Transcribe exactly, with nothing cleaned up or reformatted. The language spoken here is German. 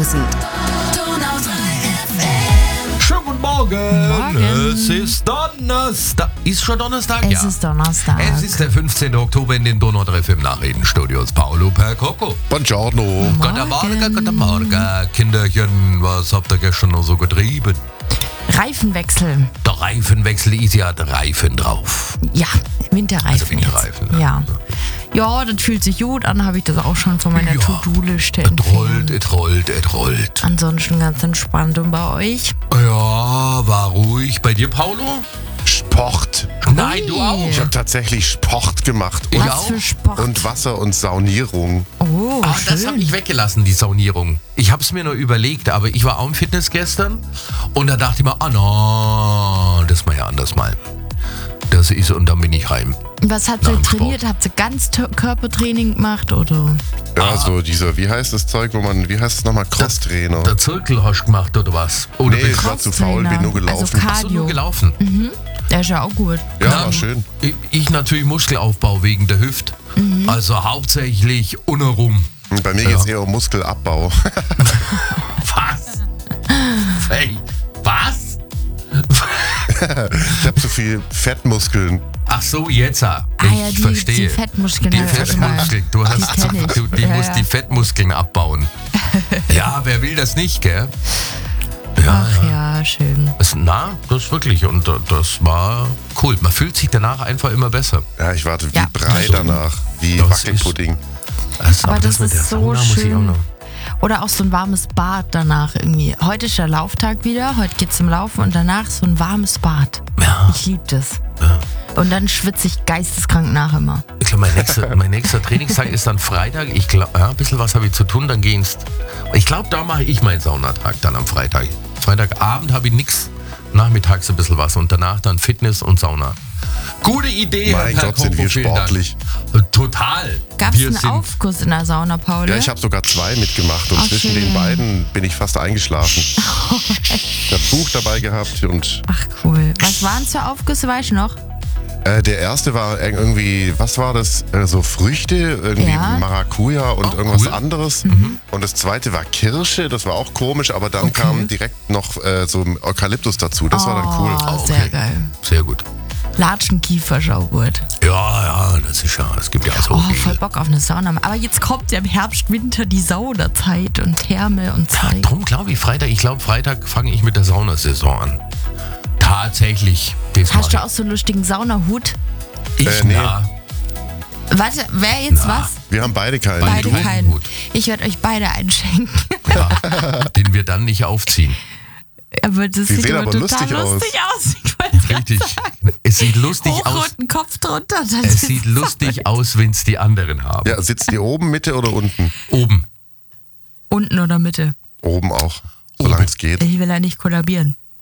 zweitausend. Schönen guten Morgen. Morgen. Es ist Donnerstag. Ist schon Donnerstag? Es ja. ist Donnerstag. Es ist der fünfzehnten Oktober in den Donau drei F M Nachrichtenstudios. Paolo Percoco. Buongiorno. Guten Morgen, guten Morgen. Kinderchen, was habt ihr gestern noch so getrieben? Reifenwechsel. Der Reifenwechsel ist ja der Reifen drauf. Ja, Winterreifen. Also Winterreifen, jetzt. ja. Ja. Ja, das fühlt sich gut an, habe ich das auch schon von meiner Ja, To-Do-Liste Es rollt, entfernt. es rollt, es rollt. Ansonsten ganz entspannt. Und bei euch? Ja, war ruhig. Bei dir, Paulo? Sport. Nein, du auch. Ich habe tatsächlich Sport gemacht. Ich Und, Was auch. für Sport? und Wasser- und Saunierung. Oh, Ah, das schön. habe ich weggelassen, die Saunierung. Ich habe es mir nur überlegt, aber ich war auch im Fitness gestern und da dachte ich mir, ah no, das mal ja anders mal. Das ist, und dann bin ich heim. Was habt Nach ihr dem trainiert? Sport. Habt ihr ganz T- Körpertraining gemacht oder? Ja, so dieser, wie heißt das Zeug, wo man, wie heißt es nochmal, Crosstrainer? Der Zirkel hast du gemacht oder was? Oder Nee, bist ich war zu faul, bin nur gelaufen. Also du nur Cardio. gelaufen? Der ist ja auch gut. Ja, Na, war schön. Ich, ich natürlich Muskelaufbau wegen der Hüft. Also hauptsächlich untenrum. Und bei mir Ja. geht es eher um Muskelabbau. Was? Hey, was? Ich habe zu viel Fettmuskeln. Ach so, jetzt. ah. Ah Ich ja, die, verstehe. die Fettmuskeln. Die hab ich schon mal. Fettmuskeln. Du, Die hast, kenn ich. du die Ja, musst ja. die Fettmuskeln abbauen. Ja, wer will das nicht, gell? Ja, Ach ja. ja, schön. Das, na, das wirklich. Und äh, das war cool. Man fühlt sich danach einfach immer besser. Ja, ich warte wie Ja. Brei danach, wie Das Wackelpudding. Das, Aber das mit der ist so Sauna muss ich auch schön. noch. Oder auch so ein warmes Bad danach irgendwie. Heute ist der Lauftag wieder, heute geht's zum Laufen und danach so ein warmes Bad. Ja. Ich liebe das. Und dann schwitze ich geisteskrank nach immer. Ich glaube, mein nächster, mein nächster Trainingstag ist dann Freitag. Ich glaube, ja, ein bisschen was habe ich zu tun, dann gehen's. Ich glaube, da mache ich meinen Saunatag dann am Freitag. Freitagabend habe ich nichts, nachmittags ein bisschen was und danach dann Fitness und Sauna. Gute Idee, Mein Herr Gott, sind wir Percoco, vielen Dank. sportlich. Total. Gab's wir einen sind, Aufguss in der Sauna, Paul? Ja, ich habe sogar zwei mitgemacht und Ach, zwischen schön. den beiden bin ich fast eingeschlafen. Ich habe Buch dabei gehabt und Ach cool. Was waren es für Aufgüsse, weißt du noch? äh, der erste war irgendwie, was war das? Äh, so Früchte, irgendwie Ja. Maracuja und Oh, irgendwas cool. anderes. Und das zweite war Kirsche, das war auch komisch, aber dann Okay. kam direkt noch äh, so Eukalyptus dazu. Das war dann cool. Oh, Oh, sehr okay. geil. Sehr gut. Latschenkiefer, schau gut. Ja, ja, das ist ja, es gibt ja so Oh, viel. voll Bock auf eine Sauna. Aber jetzt kommt ja im Herbst, Winter die Saunazeit und Therme und Zeit. Drum glaube ich Freitag, ich glaube Freitag fange ich mit der Saunasaison an. Tatsächlich. Das Hast du mach auch so einen lustigen Saunahut? ich. Äh, Ich, nee. na, Warte, wer jetzt Na. was? Wir haben beide keinen. Beide du? keinen. Gut. Ich werde euch beide einschenken. ja, den wir dann nicht aufziehen. Aber das Die sieht sehen aber aber total lustig aus. lustig aus. Ich wollte es gerade Richtig. sagen. Es sieht lustig aus. Hochroten Kopf drunter. Das Es ist sieht so lustig aus, wenn es die anderen haben. Ja, sitzt ihr oben, Mitte oder unten? Oben. Unten oder Mitte. Oben auch, solange es geht. Ich will ja nicht kollabieren.